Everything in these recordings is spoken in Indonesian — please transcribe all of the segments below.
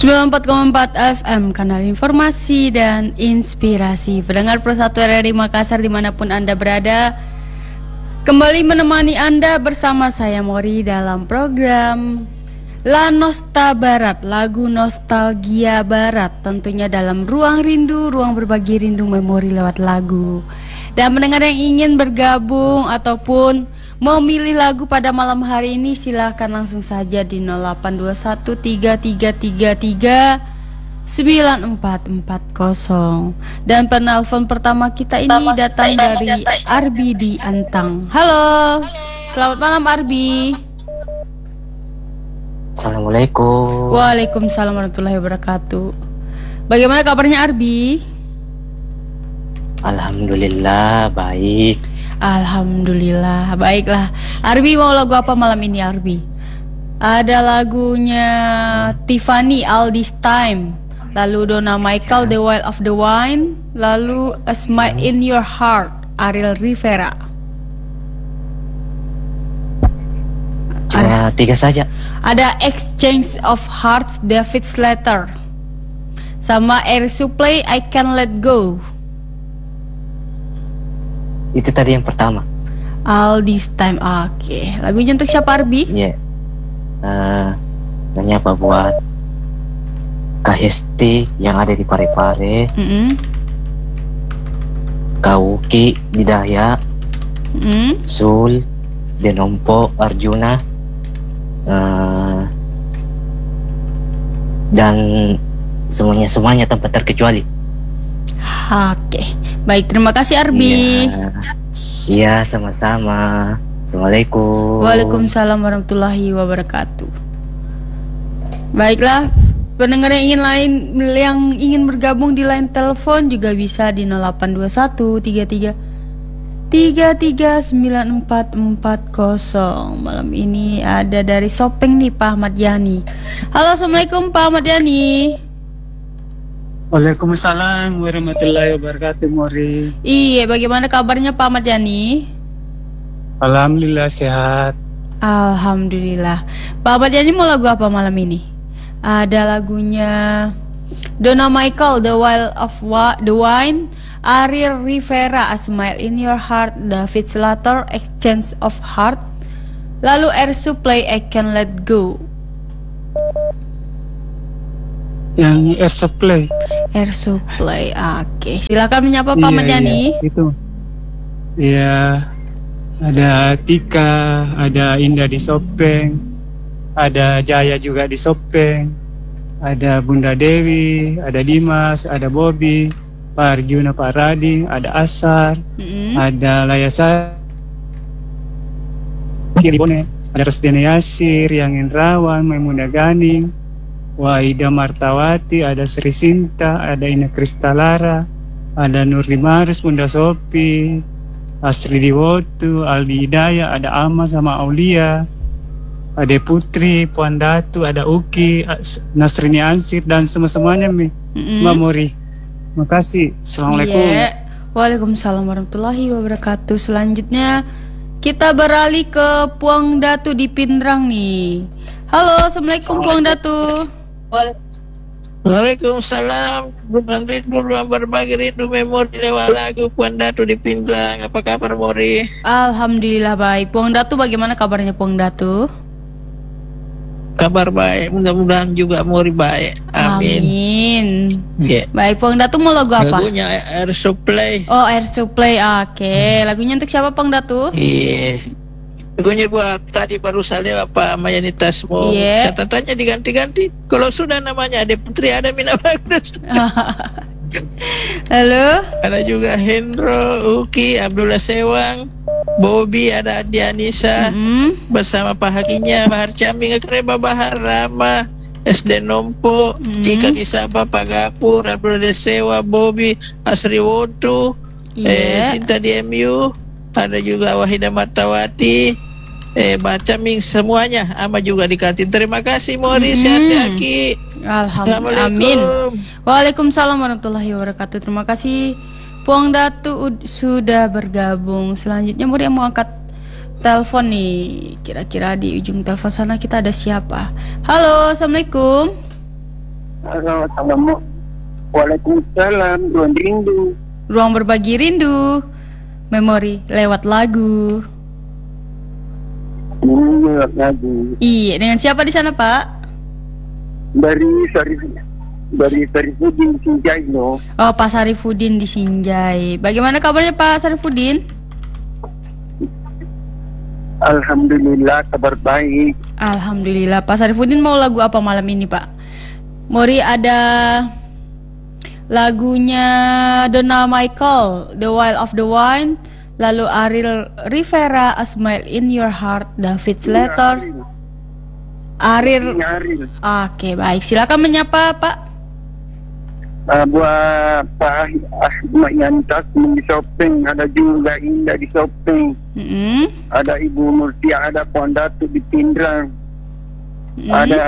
94,4 FM, kanal informasi dan inspirasi. Pendengar Persatuan RRI Makassar dimanapun Anda berada, kembali menemani Anda bersama saya Mori dalam program La Nosta Barat, lagu nostalgia barat, tentunya dalam ruang rindu, ruang berbagi rindu memori lewat lagu. Dan pendengar yang ingin bergabung ataupun memilih lagu pada malam hari ini, silahkan langsung saja di 082133394440. Dan penelpon pertama kita ini datang dari Arbi di Antang. Halo, selamat malam Arbi. Assalamualaikum. Waalaikumsalam warahmatullahi wabarakatuh. Bagaimana kabarnya Arbi? Alhamdulillah baik. Alhamdulillah, baiklah. Arbi mau lagu apa malam ini Arbi? Ada lagunya Tiffany All This Time, lalu Donna Michael The Wild of the Wine, lalu A Smile in Your Heart Ariel Rivera. Cuma tiga saja. Ada Exchange of Hearts David Slater, sama Air Supply I Can't Let Go. Itu tadi yang pertama. All This Time. Oke. Lagunya untuk siapa Arbi? Iya. Nanya apa buat Kak Hesti yang ada di Parepare, Kak Uki di Daya, Sul, Denompo, Arjuna, dan semuanya tanpa terkecuali. Oke. Baik, terima kasih Arbi. Iya, sama-sama. Assalamualaikum. Waalaikumsalam warahmatullahi wabarakatuh. Baiklah, pendengar yang ingin bergabung di line telepon juga bisa di 0821339440. Malam ini ada dari Sopeng nih Pak Ahmad Yani. Halo, assalamualaikum Pak Ahmad Yani. Waalaikumsalam warahmatullahi wabarakatuh, Mori. Iya, bagaimana kabarnya Pak Ahmad Yani? Alhamdulillah sehat. Alhamdulillah. Pak Ahmad Yani mau lagu apa malam ini? Ada lagunya Donna Michael The Wild of the Wine, Ariel Rivera A Smile in Your Heart, David Slater Exchange of Heart, lalu Air Supply I Can't Let Go. Yang Air Supply. Air Supply, oke. Silakan menyapa Pak Ahmad Yani. Itu. Iya. Ada Tika, ada Indah di Sopeng, ada Jaya juga di Sopeng, ada Bunda Dewi, ada Dimas, ada Bobby, Pak Arjuna, Pak Rading, ada Asar, ada Layasa, ada Rosdene Yasir, Yang Indrawan, Maimuna Ganing, Waida Martawati, ada Sri Sinta, ada Ina Kristalara, ada Nurdi Maris, Bunda Sopi, Asri Diwotu, Aldi Hidayah, ada Ama sama Aulia, ada Putri, Puan Datu, ada Uki, Nasrini Ansir, dan semuanya Mbak Mori. Makasih. Assalamualaikum. Yeah. Waalaikumsalam warahmatullahi wabarakatuh. Selanjutnya kita beralih ke Puang Datu di Pindrang nih. Halo, assalamualaikum Puang Datu. Waalaikumsalam. Ruang rindu, ruang berbagi rindu memori lewat lagu Puan Datu di Pindrang. Apa kabar Mori? Alhamdulillah baik. Puang Datu, bagaimana kabarnya Puang Datu? Kabar baik. Mudah-mudahan juga Mori baik. Amin. Yeah. Baik, Puang Datu mau lagu apa? Lagunya Air Supply. Oh, Air Supply. Oke. Lagunya untuk siapa Puang Datu? Iya. Lagunya buat tadi baru saja apa Mayanitas mau catatannya diganti-ganti. Kalau sudah namanya ada Putri, ada Mina Bagus. Halo. Ada juga Hendro, Uki, Abdullah Sewang, Bobby, ada Adi Anissa, bersama Pak Hakinya, Bahar Caming, Kreba Bahar Rama, SD Nompo, Ika Disaba, Pak Gapur, Abdullah Sewa, Bobby, Asri Wotu, Sinta di MU, ada juga Wahida Martawati, Bacaming, semuanya ama juga di kantin. Terima kasih Mori, sehat-sehat Ki. Alhamdulillah. Amin. Waalaikumsalam warahmatullahi wabarakatuh. Terima kasih Puang Datu sudah bergabung. Selanjutnya Mori yang mau angkat telepon nih. Kira-kira di ujung telepon sana kita ada siapa? Halo, assalamualaikum. Assalamualaikum. Waalaikumsalam. Ruang rindu. Ruang berbagi rindu. Memori lewat lagu. Iya, lagu. Iya, dengan siapa di sana, Pak? Dari Sarifudin Sinjai, no. Oh, Pak Sarifudin di Sinjai. Bagaimana kabarnya Pak Sarifudin? Alhamdulillah, kabar baik. Alhamdulillah. Pak Sarifudin mau lagu apa malam ini, Pak? Mori ada lagunya Donna Michael, The Wild of the Wine. Lalu Ariel Rivera, A Smile in Your Heart, David Slater. Ariel. Oke, baik. Silakan menyapa, Pak. Buat Pak Ahmad Yantas di Sopeng, ada juga Indah di Sopeng. Ada Ibu Murtia, ada Puan Datuk di Pindrang. Ada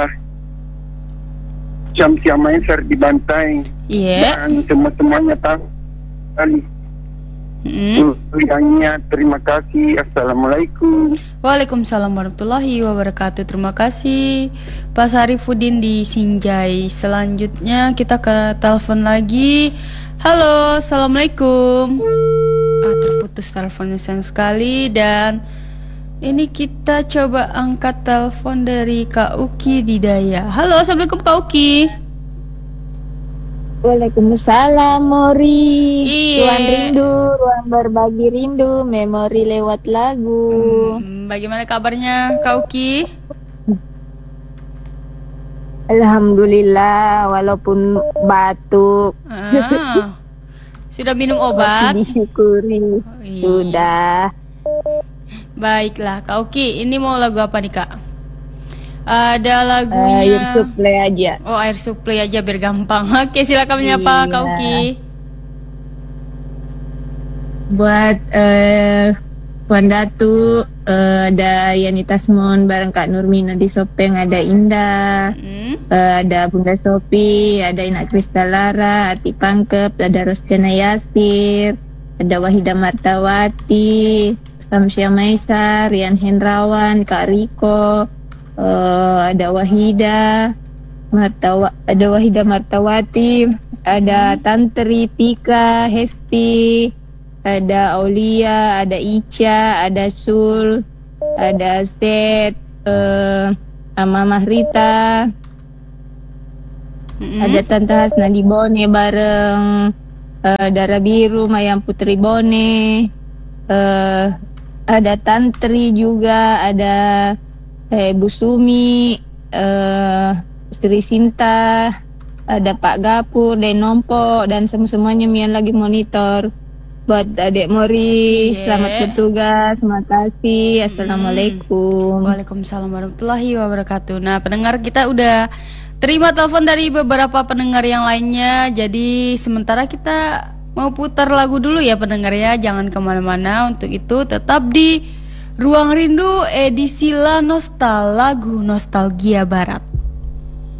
Syamsia Maesar di Bantai. Dan semua-semuanya tahu kali. Terima kasih. Assalamualaikum. Waalaikumsalam warahmatullahi wabarakatuh. Terima kasih Pak Sarifudin di Sinjai. Selanjutnya kita ke telepon lagi. Halo, assalamualaikum. Terputus teleponnya sayang sekali. Dan ini kita coba angkat telepon dari Kak Uki di Daya. Halo, assalamualaikum Kak Uki. Waalaikumsalam, Mori. Ruang rindu, ruang berbagi rindu, memori lewat lagu. Bagaimana kabarnya, Kak Uki? Alhamdulillah, walaupun batuk. Sudah minum obat? Disyukuri. Sudah. Baiklah, Kak Uki, ini mau lagu apa nih, Kak? Ada lagunya Air Supply aja. Oh, Air Supply aja biar gampang. Oke, silakan menyapa Kak Uki. Buat Puan Datu, ada Yani Tasmon bareng Kak Nurmina di Sopeng, ada Indah, ada Bunda Sopi, ada Ina Kristalara, Ati Pangkep, ada Roskena Yasir, ada Wahida Martawati, Samsia Maisar, Rian Hendrawan, Kak Riko, ada Wahida Martawati, ada Tantri, Tika, Hesti, ada Aulia, ada Ica, ada Sul, ada Set, Mama Rita, ada Tante Hasna di Bone bareng Dara Biru, Mayang Putri Bone, ada Tantri juga, ada Bu Sumi, Sri Sinta, ada Pak Gapur, Denompo, dan semuanya yang lagi monitor. Buat Adik Mori, selamat bertugas, terima kasih, Assalamualaikum. Waalaikumsalam warahmatullahi wabarakatuh. Nah, pendengar, kita udah terima telepon dari beberapa pendengar yang lainnya. Jadi sementara kita mau putar lagu dulu ya pendengar ya, jangan kemana-mana. Untuk itu tetap di Ruang Rindu edisi La Nostal, lagu Nostalgia Barat.